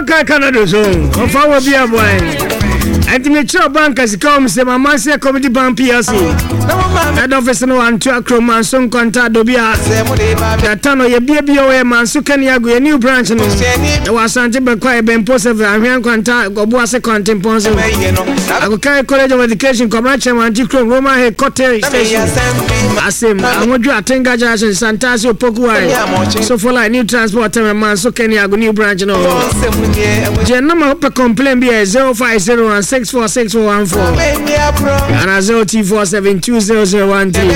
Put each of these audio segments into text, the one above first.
okay Canada so of our be a boy and to make sure bankers come say my man say comedy bank PLC head office no and to Akron son contact dobia that tano ye baby o man so can ya go a new branch no e was Santi Bekwa ben post of ahwan contact go bo ase content ponso Agokai College of Education commercial and Tikron Roman headquarters station asem amodwu atenga junction Santasi Opokuwai so for like new transport man so can ya go new branch no je number up complain be 0501646414 and 0T47200013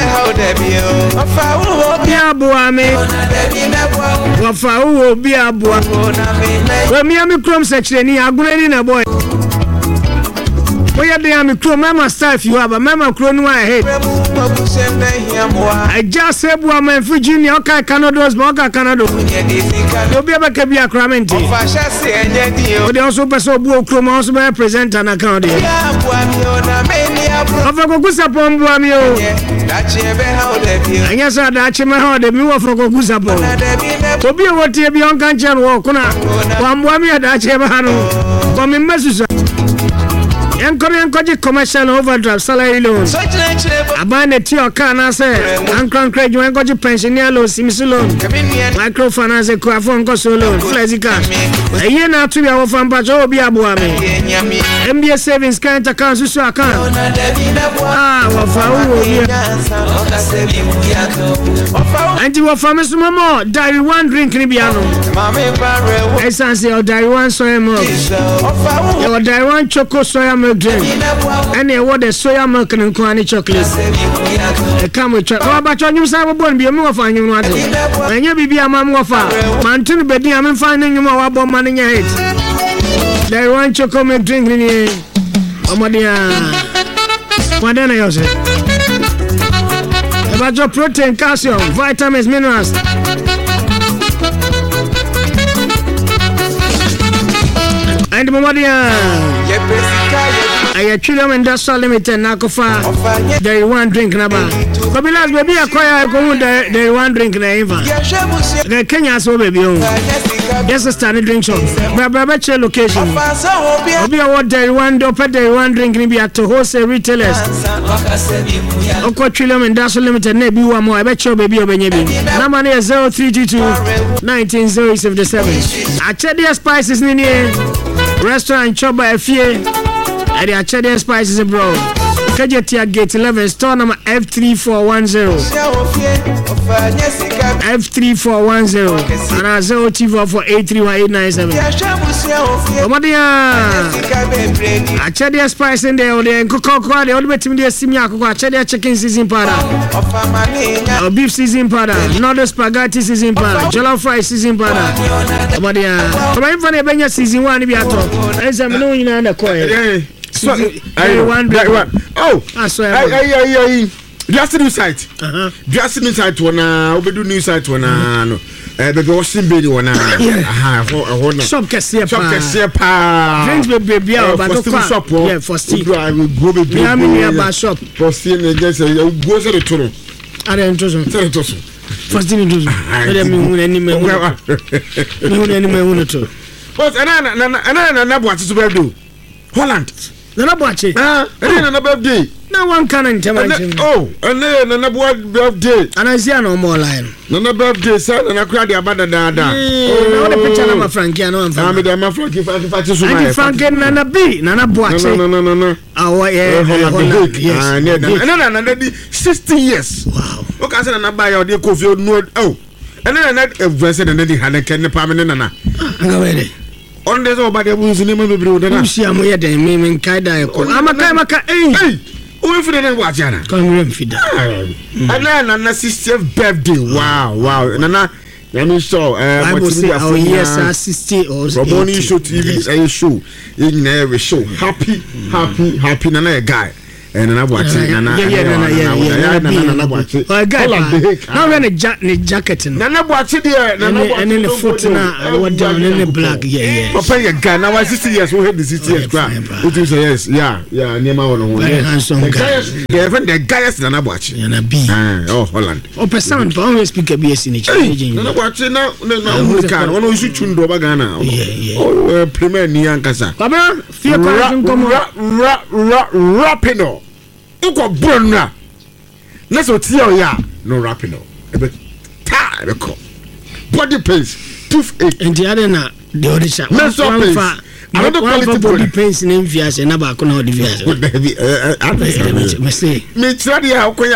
ya boame wafa wo bi aboa we mi am krom secretary agureni na boy Oya dey am kro mama staff you have mama kro no ahead I just say bua man Virginia okay Canados boga Canada obi abaka bi akramenti o dey also person bua kro ma also be present an account there of go sapon bua mi o anya sa da chima ha de mi wo fro go sapon obi o tie bi on kan chen wo kuna wa bua mi da chima ha no ko mi mesusa Encourage commercial overdraft salary loan. Abane ti oka na say ankran credit you encourage pensioner loan, simisi loan, microfinance ko afon ko so loan, flexi cash. Eye na to ya wo fan pa so obi aboa me. MBA savings current account so account. Wo fa wo obi. Anti wo fa me so mo diary one drink ni bia no. Essence o diary one soya milk. Yo diary one choco soya milk. And what the soya milk and quani chocolate. Come with chocolate. Oh, but you say, I'm going to be a more fine. And you be a mamma of Mountain Betty. I'm finding you more about money in your head. They want chocolate milk drink in here. Oh, my dear. What then I say? About your protein, calcium, vitamins, minerals. And my dear. I Trillium Industrial Limited Nakofa. There is one drink number. But last baby acquire go there one drink na eva. The Kenya so baby on. Yes, a standard drink shop. Baba location. Obi award there one dope there one drink ni be at wholesale retailers. Oko Trillium Industrial Limited na bi wa mo I bet you baby obenye bi. Number is 0322-19077. Achede Spices ni ni restaurant chop by Fie. And the Achede Spices bro. Kajetia Gate 11 store number F3410. F3410 and our 0T4483197. Omadia Achede Spices in there or the Coca-Cola the ultimate team there Simia Achede chicken season powder. Beef season powder, Northern spaghetti season powder, jollof rice season powder. Omadia Come in for the Benya season 1 be at all. As I'm no in the coin. So, oh, I swear. Just new site. Just new site one. We do new site one. No, the Washington baby one. Shop Cassia pa. Drinks baby. But shop. Yeah, for Steve. Go baby. Miami shop. For Steve, just go to the tunnel. I don't trust him. For Steve, do. I don't mean any man. But another what to do. Holland. Nana Boache. And then another birthday. No one can intervention. Oh, and then another birthday. And I see no more line. Nana birthday, son, and I cried about the dada. Oh, the picture of my Frankie. I know I'm Frankie. I'm Frankie. If I just want Frankie, Nana B, Nana Boache. No. Oh, yeah, Holland. Yes. And then 60 years. Wow. Okay, I said, and I buy your dear coffee. No, oh. And then I verse and then they had a can permanent. Nana. On this over the woods in the movie, brother. See, I'm here, then, me, and Kaida. I'm a Kamaka. Hey, who for the watch, Anna? Come and feed. And then, Nana's 60th birthday. Wow. Nana, let me show. I will say, oh, yes, 60 or so. Roboni show TV, a show in every show. Happy, Nana, a guy. Nana Boache Nana Boache oh guy now when the jacket Nana Boache there and then the foot now what down in the black papa your guy now I 60 years we had the 60 years cry what you say yes yeah niema one very handsome guy even the guys Nana Boache Nana B oh Holland person but always speak a BS in each Nana Boache now who can one who should chundo ba Ghana oh premier ni ankasa baba fear rapino uko brona na so tie o ya no rapino ebe ta ebe ko body pains toothache and the other na the other sha another quality body pains na mfiase na ba ko na odi fiase me say me try ya akoya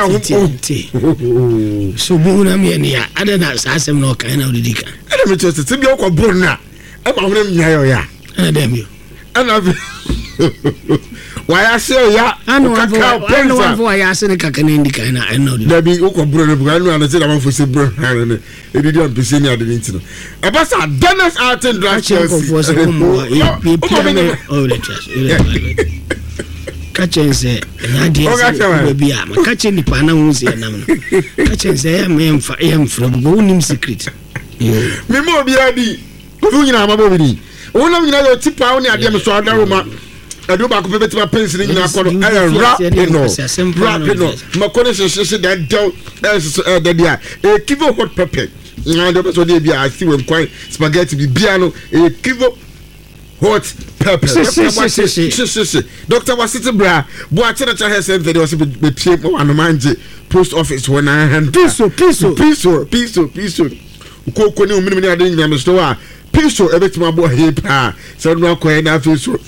ho so bu na me ne ya ada na asem na o kan na odi dika ana me tell say bi uko brona e ma hona nya yo ya ana dem yo ana why I say ya anu one for ya say kaka na ndika na I know da bi uko bro na buga anu na say da man for say bro na e di am pese ni ade ntino e ba sa Dennis Arten draft Chelsea oh the trash kachen say na dia bi am kachen ni pa na hu say na no kachen say am from go nim secret me mo bi adi fu nyina ma bo bi ni wona nyina yo tipa woni ade me so adaroma adu ba ko betima pensi ni nyina kono rapino makone se that down that dia kivo hot pepper na do so dey bia asi we kwan spaghetti bi bia no kivo hot pepper Dr. Wasiti bra bo a chena cha health center dey was be pie mo anomanje post office when I hand piso ko ni o minimini ade nyina me so a piso ebetima bo he pa so no akoy na piso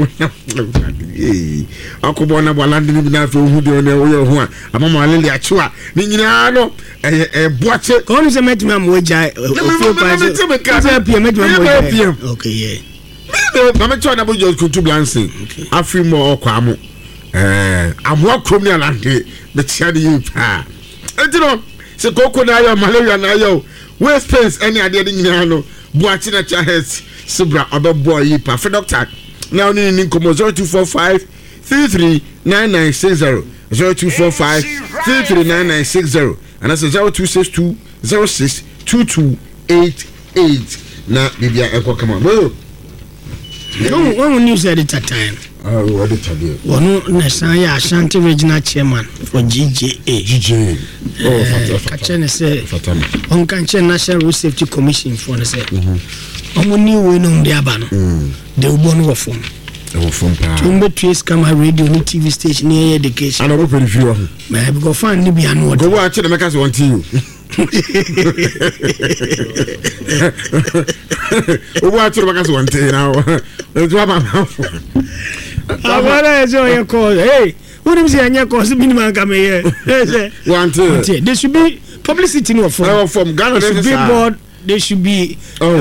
akobo na bolande ni na fe hu de na wo ho a amama alele achewa ni nyina no boache ko ni se metima mo ja ofio pa se pie metima mo ja okay yeah mama cho na bo jo kuntu blansin afri mo okwa mo amwa krom ni alande be tia de yi pa entino se koko na yo malaria na yo waste space any ade de nyina no boache na cha health sibra obebo yi pa fe doctor now in Nkomo 0245 339960 0245 339960 and that's 0262 062288 na bibia eko come on no news at that time what did you do one national Ashanti regional chairman for GJA Kachene say on Kanche National Road Safety Commission for the say Omoni we no dey aba no they will born reform pa tumbe trace camera radio ni TV station ni education and open view me go fan ni bia no go watch the make us want you o watch the make us want you now do aba awara ezo ye call hey what him say anya call so minimum come here want there should be publicity no from Ghana billboard they should be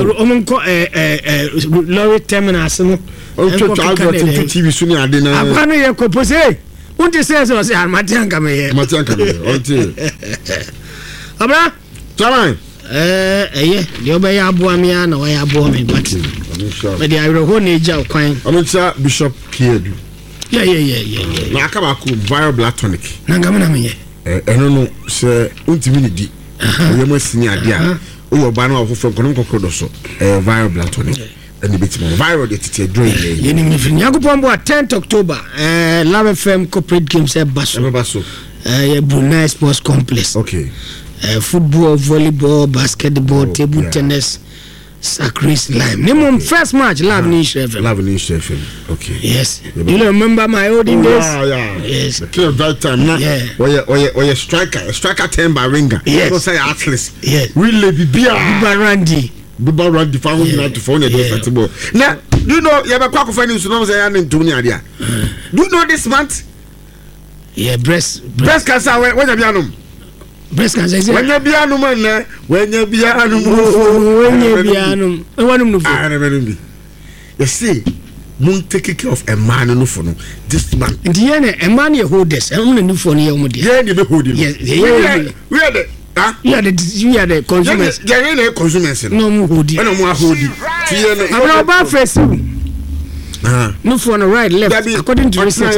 lorry terminals no TV suni ade na abano ye propose won't say so say Matian come here until abra chairman yeah the obey aboa me na why aboa me but the ayro na eja kwan omencha Bishop Kiedu yeah na aka ba ko viral blood tonic na ngam na me eno no se untimi ni di oye mo sini ade a oyo ba na ofofo kono kokoro so viral blood tonic and bit more viral the tete drain ye ni mfini yakopombo 10th October Love FM corporate games baso Brunei Sports Complex okay football, volleyball, basketball, table tennis, sacris lime. Name first match Love Nation FM. Okay. Yes. You remember my olden days? Yes. The clear that time now. Yeah. Or striker 10 by ringer. Yes. Don't say athlete. Yes. Really Biba Randy found not to phone it. Now, do you know you have a quack of any so say I'm in Tunia? Do you know this month? Yeah, breast cancer when you be breast cancer when you be man when you be you see mun take care of a man no for no this man a man you hold this I'm no for you yeah you be holding yes we are the you are the consumers yeah consumers no hold it no more hold it I'm about face No for on the right, left. According to research.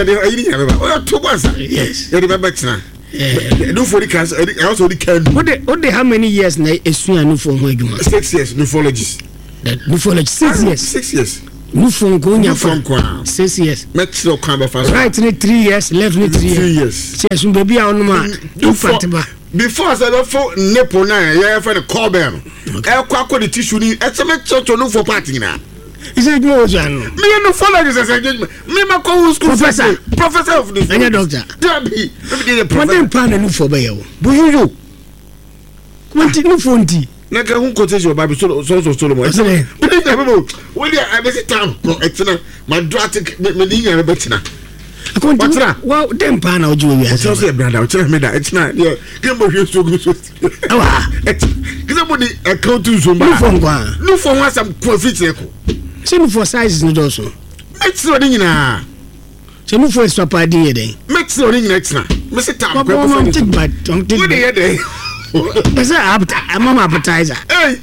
Yes. No for the class. I also can. What they how many years na esu no for ho 6 years. Nufologists. That nufology 6 years. 6 years. Nufon go nya for 6 years. Met no come fast. Right in 3 years, left in 3 years. Yes, baby a on ma. Before I said for nepo na ya for the cobel. E kwa the tissue ni e se met church no for party na. Is it more than me no follow this as a judgment. Me ma school professor of this. Any doctor. Dabi. One thing pan no for be you. Bu you. Quanti no fonti. Na ka hun quotation your Bible so Solomon. When they I visit town, no etina my dramatic me ni yan betina. Akonti. Wow, dem pan na oju we. So say brother, o tell me that etina. Yeah, game of you so good. Awa. Kisa mo di account so ba. No for one some profit eko. Same for sizes no also. It's not in na. Same for swap idea then. Mix no in next na. Me say tam go for take bad. Don't take. What dey there? But say mama appetizer. Hey.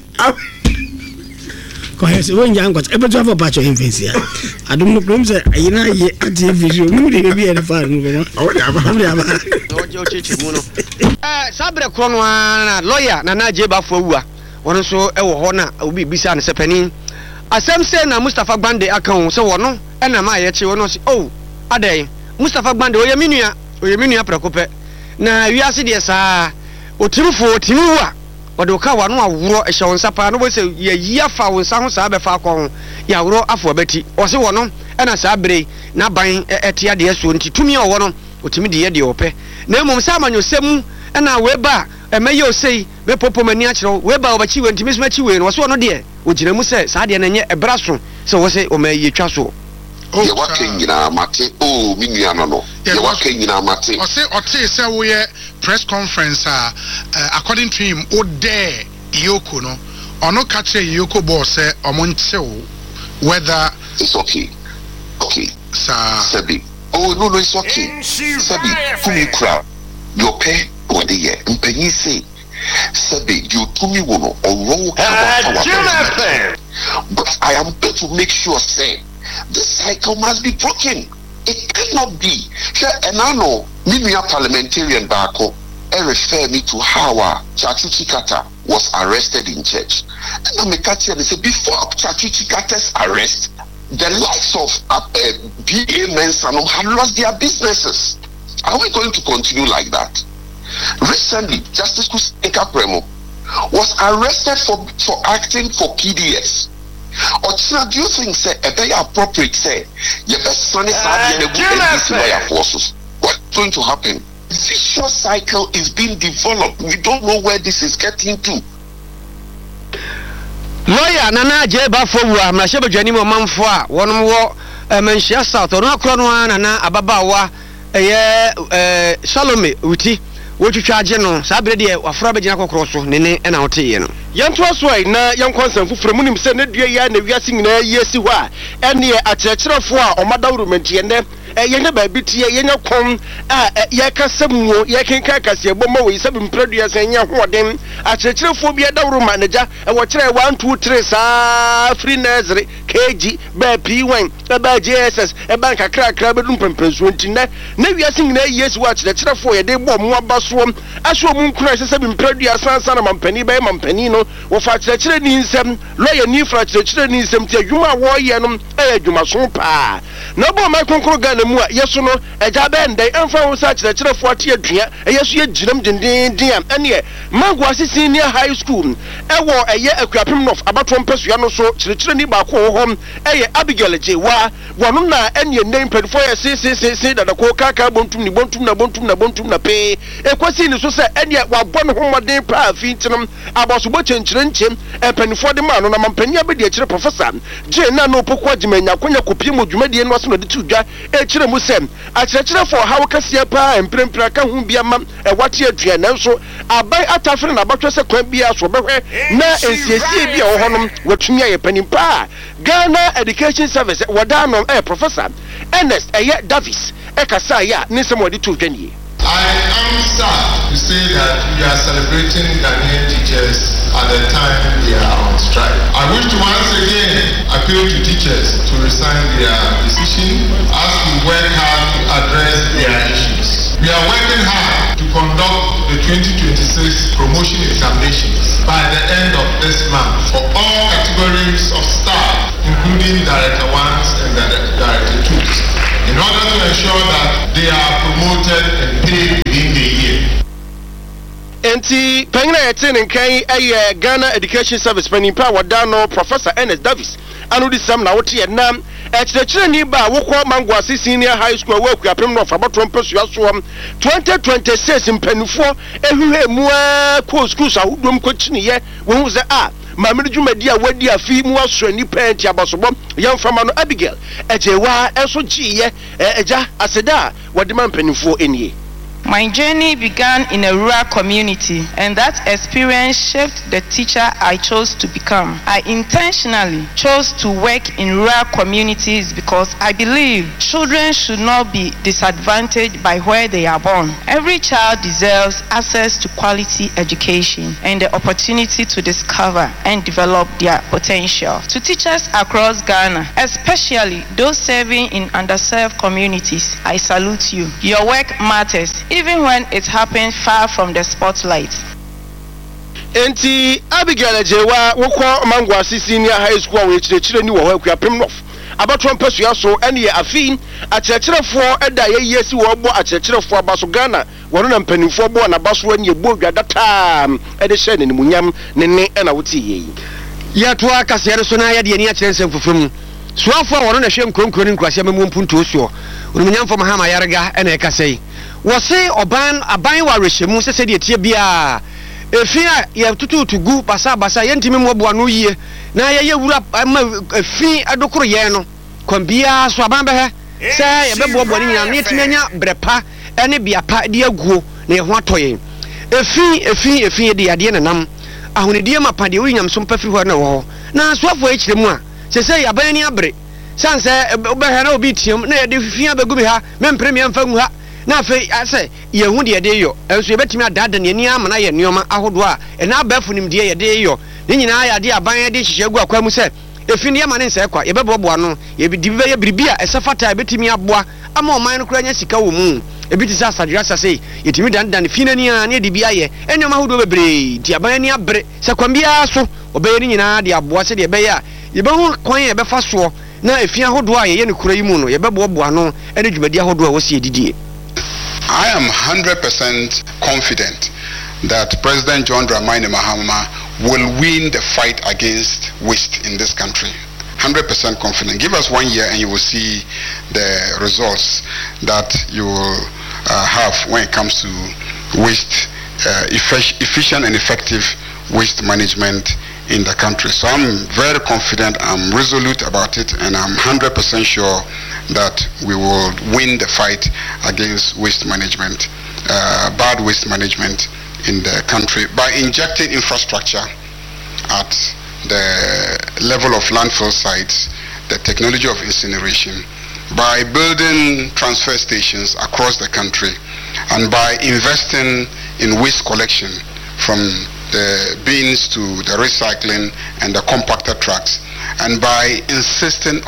Ko he say when you got ebe to have batch of infancy. I don't know problem say you na ye ati vision. No dey be any fan no. O dey aba. O cheche mu no. Sabre kro no na lawyer na na je ba fo awua. Wono so e wo ho na obi bisa ne sepani. Asem say na Mustafa Gbande aka ho se wono e na ma ye che wono se oh adai Mustafa Gbande oyeminu aprekope na wiase de saa otimfo otimiwa wode ka wano aworo e hye wonsa pa no bo se ye yi afa wonsa ho saa be fa akọ ho ya aworo afo beti o se wono e na saa bere na ban etia de so nti tumi o wono otimi de ye de ope na mum sa amanyosem e na weba emeye osei be popomani a kire weba obachi we ntimi sma chi we no so wono de ogina mu se saa de na nye ebraso se wo se o ma ye twa so ye wa kenyina mate o mi nua no ye wa kenyina mate o se se wo ye press conference according to him o there Yoko no ono ka kire Yoko boss say omo nchew whether it's okay sir Sebi oh no it's okay Sebi kumikra your pay o de ye mpanyi say Sebi you to me wono oro but I am going to make sure say this cycle must be broken. It cannot be. Enano, Minya parliamentarian Bako, refer me to how Chachu Chikata was arrested in church. And Amekati and said before Chachu Chikata's arrest, the likes of BA Mensanum had lost their businesses. Are we going to continue like that? Recently, Justice Kuseka Premo was arrested for acting for PDS. Or do you think say a very appropriate say your best son is lawyer forces? What's going to happen? Vicious cycle is being developed. We don't know where this is getting to. Lawyer Nana Jeba Fowa, Mashaba Janimo Manfwa, one more Manchester South, or no Crono Nana Ababawa, Salome Uti. What you charge no sabre de afra be jinako kroso nene na wote ye no yanto asoi na yankwansan fufure munim se ne dua ya na wiase nyina yesi ho a ene akyerɛkyerɛfo a omadawru mentie ne yenya ba bitie yenya kom a yekasamuo yekenka kase boma we sabe mpradua senya hoɔden akyerɛkyerɛfo bi adawru manager wo kyerɛ 1 2 3 saa free nursery kg ba p1 ba jss ba kakrakra bedum pempenso ntine na wiase nyina yesi ho akyerɛkyerɛfo yɛde bɔ mo aba so aso mu nkura se sabe mpradua sansa na mampani ba mampani no wo fa kyerɛkyerɛ ni nsɛm lawyer ni fra kyerɛkyerɛ ni nsɛm ti adwuma wo yɛ no adwuma so pa na bo ma konkro Ghana mu a yeso no eja be ndai emfa wo sa kyerɛkyerɛfo ate adua yeso ye gyinam dindindin am ene Magwa Senior High School ewo eye akuapem nof abato mpasua no so kyerɛkyerɛ ni ba ko ho eye Abigail Jewa wono na ene name pedfo ye se da ko kaka bontum na pe ekwasi ni so se ene wabɔ no homoden pa afintinam abosobo kyenkyerɛnkyem empanifo de ma no na mampani abedi akyerɛ professor je na no pokwa gyimanya konya kopie mo dwumadie no so no de tudwa ekyerɛ mu sɛ akyerɛkyerɛfo hawo kase pa emprempra ka hu bia ma ewate adua nanso abai atafre na abatwe sɛ kwan bia so bɛhwɛ na ensiesie bia wo honom watumi ayɛ panimpa Ghana Education Service wada no professor Ernest Davis ekasa ya ne sɛ mo de tudwa nie I am sad to say that we are celebrating Ghanaian teachers at the time they are on strike. I wish to once again appeal appeal to teachers to resign their decision as we work hard to address their issues. We are working hard to conduct the 2026 promotion examinations by the end of this month for all categories of staff, including Director 1s and Director 2s, in order to ensure that they are promoted and paid within the year. Enti pengina yɛte ne nkan ɛyɛ Ghana Education Service panimpa wadano Professor Ernest Davis anu di sam na wote yɛnam ɛkyerɛkyerɛni ba wokɔ Manguase Senior High School wɔ akuapem no afabato mpɛsua so 2026 mpanifo ehuhe mu kɔ schools ahodom kɔkyiniye wo hu sɛ mamiri dwumadi a wadi afi mu aso nipa enti abasobɔ yɛmfama no Abigail ɛgyewa ɛso gyiye ɛgya aseda wɔde ma mpanifo enie. My journey began in a rural community, and that experience shaped the teacher I chose to become. I intentionally chose to work in rural communities because I believe children should not be disadvantaged by where they are born. Every child deserves access to quality education and the opportunity to discover and develop their potential. To teachers across Ghana, especially those serving in underserved communities, I salute you. Your work matters, even when it happens far from the spotlight. Enti Abigail Ejewa wokɔ Manguase Senior High School wɔ ekyirɛkyirɛ ni wɔ hɔ akuapem no abatɔ mpɛsua so ɛne yɛ afi akyerɛkyerɛfoɔ ɛda yɛyɛ si wɔ bɔ akyerɛkyerɛfoɔ abaso Ghana wɔno na mpanimfoɔ bɔ na baso ani ebo dwada taa ɛde hyɛ ne nimunyam ne ne ɛna wote yɛ yi yɛtoa kaseɛ so na yɛde ani akyerɛ nsɛm foforɔ mu soafoɔ wɔno na hwɛ nkronkro ne nkurase amamu mpuntuo soɔ onimunyamfo Mahama Yarega ɛna ɛkasa yi wɔse aban wa rehyɛmu sɛ sɛdeɛ tie bia efi a yɛtututu gu basa yɛntimi mmoaboa no yie na yɛyɛ wura ma efi adokoro yɛn no kwambia so aban bɛhɛ sɛ yɛbɛboaboa ne nyina ne yɛtumi anya brepa ɛne biapa de aguo na yɛho atɔ yɛn efi de yadeɛ nanam ahonedie ma pa deɛ woyam so mpafiri hɔ na wɔ hɔ na soafo akyire mu a sɛ aban ni abre sanse obɛhɛ na obi tiam na yɛde fifi abɛgu bi ha mempere me amfa ngu ha na afei ase yehu de yɛde yɔ enso yɛbɛtumi adada ne ani ama na yɛ nneɔma ahodo a ɛna abɛfo nimdeɛ yɛde yɔ ne nyinaa yɛade aban de hyehyɛ gu akwa mu sɛ efi ne ma ne nsɛ kwa yɛbɛboaboa no yɛbidi bɛyɛ biribi a ɛsɛ fata yɛbɛtumi aboa ama ɔman no kura nya sika wɔ mu ebi te sɛ asadwira sase yɛtumi dandan fi n'ani a ne de bi ayɛ ɛnneɔma ahodo bebree di aban ani abere sɛ kwan biara so ɔbɛyɛ ne nyinaa de aboa sɛ de yɛbɛyɛ a yɛbɛho kwan yɛbɛfa soɔ na efi ahodo a yɛyɛ ne kura yi mu no yɛbɛboaboa no ɛne dwumadi ahodo a wɔsi yɛdidie. I am 100% confident that President John Dramani Mahama will win the fight against waste in this country. 100% confident. Give us 1 year and you will see the results that you will have when it comes to waste, efficient and effective waste management in the country. So I'm very confident, I'm resolute about it, and I'm 100% sure that we will win the fight against waste management, bad waste management in the country by injecting infrastructure at the level of landfill sites, the technology of incineration, by building transfer stations across the country, and by investing in waste collection from the bins to the recycling and the compactor trucks, and by insisting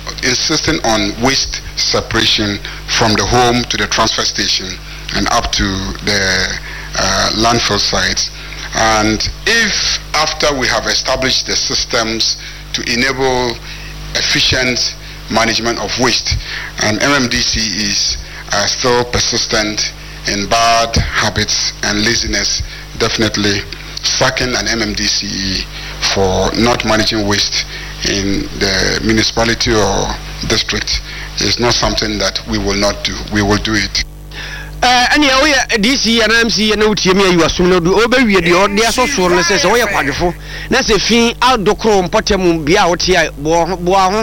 on waste separation from the home to the transfer station and up to the landfill sites. And if after we have established the systems to enable efficient management of waste, and MMDC is still persistent in bad habits and laziness, definitely sacking an MMDCE for not managing waste in the municipality or district is not something that we will not do. We will do it. Anya we DC and MC na utiemi ayi wasum no do obewie de ode asoso no se we kwadwefo na se fin adokro mpotemu bia wote bo ho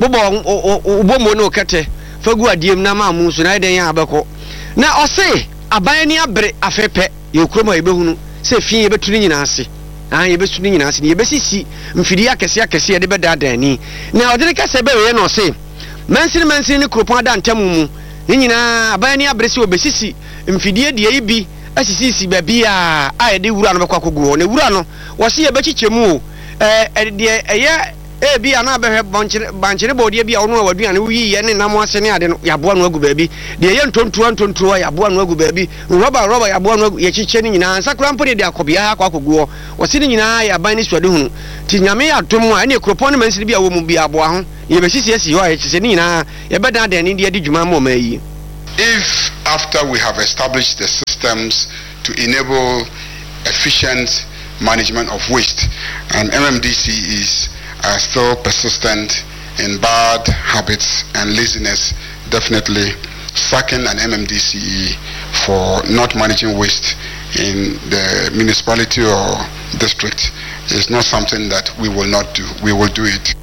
bobo no kete fagu adiem na ma mu so na den ya abeko na ose aban ni abre afepe ye kroma ebehunu se fin yebetu ni nyina ase yebesu ni nyina ase yebesisi mfidi akese de bedada ani na ode ne kase be we no se mansin ni kropon ada ntamu mu ni nyina aban ni abre se obesisi mfidi de ibi asisi babi a yede wura no bekwa kogu ne wura no wo se yebechichemu de eye bi ana be banchire bodi bi ono waduane wuyi ye ne nam ase ne ade no yaboa no agu baabi de ye ntontuo yaboa no agu baabi roba yaboa no ye chiche ni nyina ansa kura mpo de akobia akwakoguo wose ni nyina ya ban ni suade hunu ti nyame atom a ne kropon man sire bi a wo mu bi aboa ho ye be sisi ho ye chiche ni nyina ye beda de ne de dwuma ma yi. If after we have established the systems to enable efficient management of waste and MMDC is still persistent in bad habits and laziness, definitely sacking an MMDCE for not managing waste in the municipality or district is not something that we will not do. We will do it.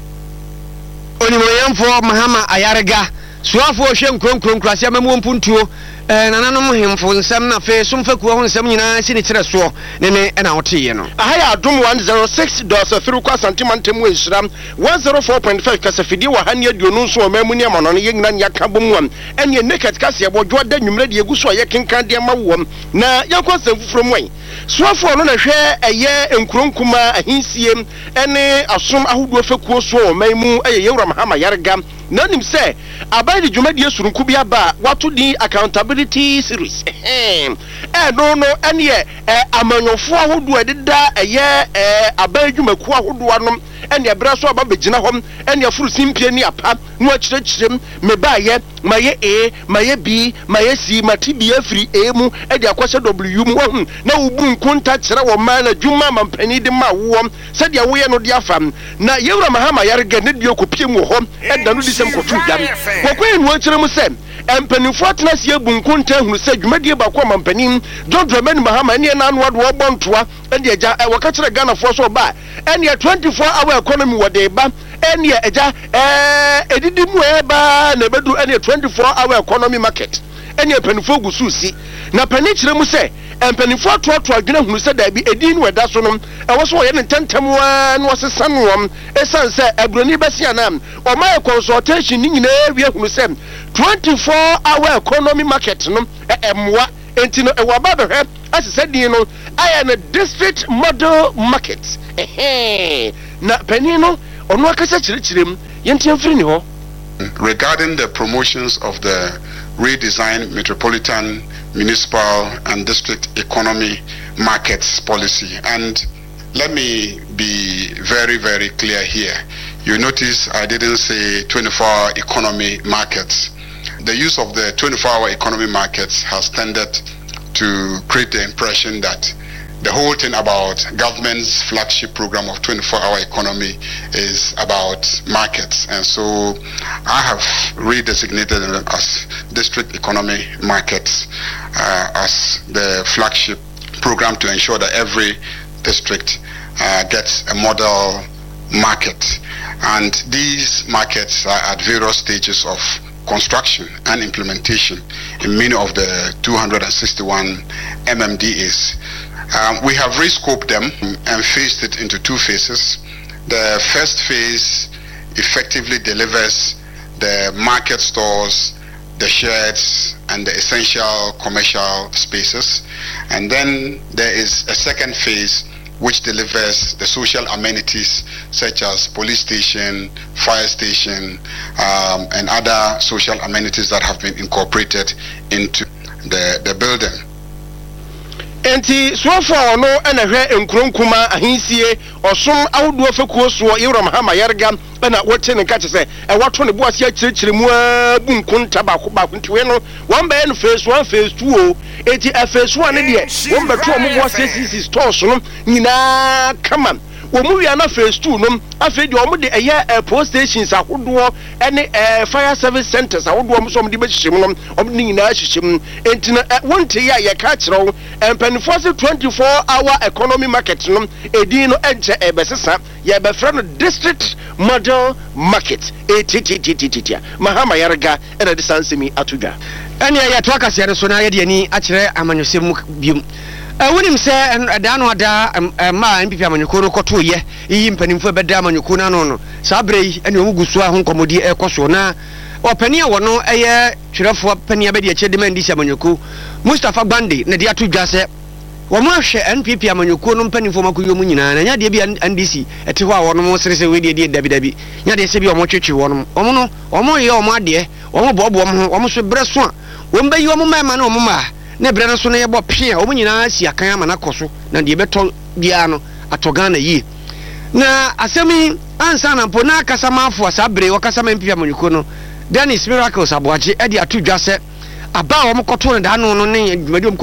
Mahama Ayarega, Swafo Shem Kron Krasia Mempuntuo, nananom hemfo nsɛm na fe somfa kuwa ho nsɛm nyinaa si ne kyerɛ so ne na wote ye no ahaya adom 106.3 kwa santimantem wenhyira 104.5 kasafidi wa ha ne aduonu nso mamu ne amano ye nyina nya ka bomuam ene naked kase bodwo da nwumre de egu so ye kenkan de ma wom na yakɔ nsɛm fufuro mu suafo no na hwɛ ɛyɛ nkronkuma ahinsiem ene asom ahodo fakuo so mamu ɛyɛ Yewura Mahama Yarega na nim sɛ abai de dwumadi esurunku bi aba wato di accountability series no ene amanyofo ahodo ededa ɛyɛ abai dwumaku ahodo anom ene ebra so aba begina hom ene afuru simpie ni apa no akyerɛkyerɛm mebaayɛ maye A maye B maye C matibi afiri A mu ede akwɔhyɛ W mu ho na ubu nkonta kyerɛ wo ma na dwuma mampani de ma wo sɛ de woyɛ no de afam na Yewura Mahama Yarega ne de okopie mu ho ɛda no di sɛm kotu dam kokwe no kyerɛ mu sɛ empanifo atena sie bunkunta hunu sɛ dwumadie ba kwa mampanin John Dramani Mahama ne na anwa do obontoa ene agya wɔka kyerɛ Ghana fo so ba ene 24-hour economy wode ba ene agya edidi mu eba na bedu ene 24-hour economy market ene empanifo gususi na pani kyerɛ mu sɛ empanifo atoato adwene hunu sɛ da bi edin no ɛda so no ɛwɔ so wɔyɛ ne ntentemwa no wɔsesa no esan sɛ abroni bɛsia na ɔma consultation ni nyinaa wie hunu sɛ 24-hour economy market no ɛmoa enti no ɛwɔ ba bɛhwɛ asese din no ayɛ no district model market na pani no ɔno akasa kyerɛkyerɛm yɛntia mfiri ni hɔ. Regarding the promotions of the redesigned metropolitan, municipal and district economy markets policy, and let me be very, very clear here. You notice I didn't say 24-hour economy markets. The use of the 24-hour economy markets has tended to create the impression that the whole thing about government's flagship program of 24-hour economy is about markets, and so I have redesignated them as district economy markets as the flagship program to ensure that every district gets a model market, and these markets are at various stages of construction and implementation in many of the 261 MMDAs. We have rescoped them and phased it into two phases. The first phase effectively delivers the market stores, the sheds, and the essential commercial spaces. And then there is a second phase which delivers the social amenities such as police station, fire station, and other social amenities that have been incorporated into the building. Enti swafo ono ena hwe nkronkuma ahinsie osom awudo fekuo so Yewura Mahama Yarega na wote ne kache se wato ne boase akirikiri mu abu nkonta ba ntiwe no one by no phase 1 phase 2 o enti phase 1 ne de one beto mo boase CC stores no nyina kama Omuya na phase 2 no afi de omo de eye post stations ahodo ene fire service centers ahodo omo so mo de be hihim no omo nyina hihim enti na wonte ya ye ka kire wo empanifo se 24-hour economy market no edin no enche ebesesa ye be fra no district model market etititititia Mahama Yarega ena de sansemi atudwa ene ya to akase ne so na ye de ani a kire amanyosem biom wonim sɛ da no ada ma MPP amanyoko no kɔto ye yi mpanimfo bɛda amanyoko na no saa bre yi ene omu guso a ho nkomodi ɛkɔso na opani a wono ɛyɛ twerɛfo pani abɛde akyɛ de mandi sɛ amanyoko Mustafa Bande na de ato dwa sɛ wɔn ahwɛ NPP amanyɔkuo no mpanimfoɔ makoyɔ mu nyinaa na nya deɛ bi NDC ɛte hɔ a wɔn sere sɛ wedeɛ deɛ dabi nya deɛ sɛ bi wɔn twetwe wɔn no wɔn yɛ wɔn adeɛ wɔn bɔɔbɔ wɔn ho wɔn so brɛ so a wɔn bɛyi wɔn mmarima na wɔn mmaa na brɛ no so no yɛbɔ pia wɔn nyinaa si akan ama na kɔ so na deɛ bɛtɔ biara no atɔ Ghana yie na asɛm yi ansa na mpo na akasa maafo asa bere wɔkasa ma NPP amanyɔkuo no Dennis Miracles Aboagye ɛde ato dwa sɛ aba a wɔn kɔtɔ no da no ne dwumadi